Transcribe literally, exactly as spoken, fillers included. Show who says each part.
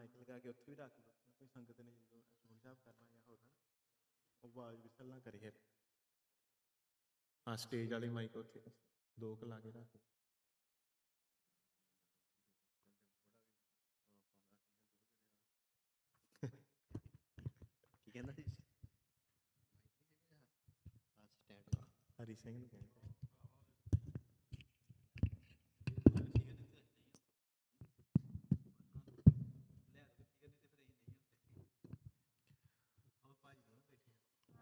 Speaker 1: Mic ਲਗਾ ਕੇ ਉੱਥੇ ਵੀ ਰੱਖ ਲਓ, ਕੋਈ ਸੰਗਤ ਨੇ ਜਦੋਂ ਸੁਣ ਸਾਹਿਬ ਕਰਨਾ ਜਾਂ ਹੋਰ ਉਹ ਆਵਾਜ਼ ਵਿਸਲ ਨਾ ਕਰੇ। ਹਾਂ ਸਟੇਜ ਵਾਲੇ ਮਾਈਕ ਉੱਥੇ ਦੋ ਕੁ ਲਾ ਕੇ ਰੱਖ। ਕੀ ਕਹਿੰਦਾ ਸੀ? ਹਰੀ ਸਿੰਘ ਨੂੰ ਕਹਿੰਦੇ